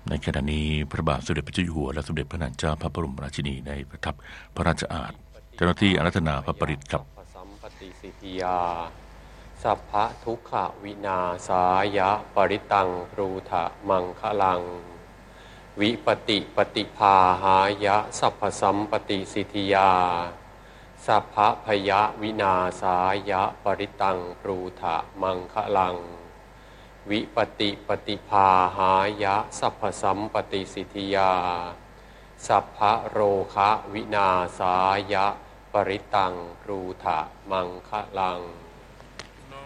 ในขณะนี้พระบาทสมเด็จพระเจ้าอยู่หัวและสมเด็จพระนางเจ้าพระบรมราชินีได้ประทับพระราชอาณาเจ้าหน้าที่อาราธนาพระปริตรครับสัมปติสิทธิยาสัพพะทุกขวินาศายะปริตังรูทะมังคะลังวิปติปฏิภาหายะสัพพสัมปติสิทธิยาสัพพะพยวินาศายะปริตังรูทะมังคะลังวิปติปฏิภาหายะสัพพสัมปติสิทธิยาสัพพะโรคะวินาศายะปริตังรูทะมังคะลัง